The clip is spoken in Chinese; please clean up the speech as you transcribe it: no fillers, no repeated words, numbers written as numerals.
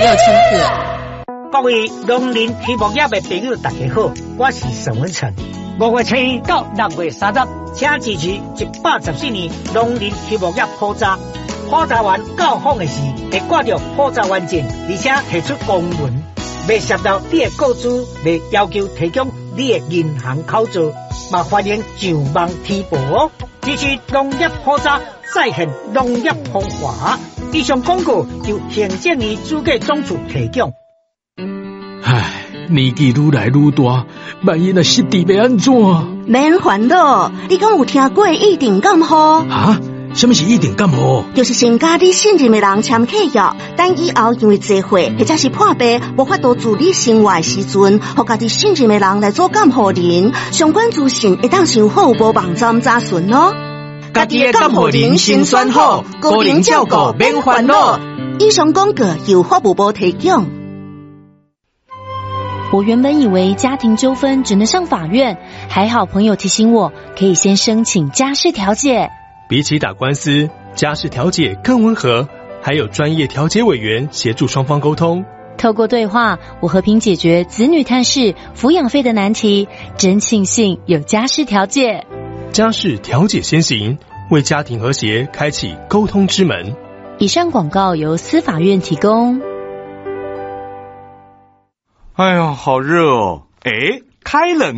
亲子。 各位农林畜牧业的朋友，大家好，我是沈文成。5月7日到6月30日，请支持114年农林畜牧业普查。普查员到访的时，会挂着普查员证，而且提出公文，未涉到你的个资，未要求提供你的银行口座，嘛欢迎上网提报哦。支持农业普查，再现农业风华。以上广告由行政院主计总处提供。 唉，年纪愈来愈大，万一若失智要安怎？ 免烦恼，你敢有听过一定感冒？ 啊？什么是一定感冒？ 就是先甲你信任的人签契约，等以后因为聚会或者是破病无法度自理生活的时阵，互家己信任的人来做感冒人，相关资讯会当上好无网站查询哦。 家己的感冒人先选好，个人照顾免烦恼。 以上广告由法务部提供。 我原本以为家庭纠纷只能上法院，还好朋友提醒我，可以先申请家事调解。 比起打官司，家事调解更温和，还有专业调解委员协助双方沟通。 透过对话，我和平解决子女探视、抚养费的难题，真庆幸有家事调解。 家事调解先行，为家庭和谐开启沟通之门。 以上广告由司法院提供。 哎呀，好热哦！开冷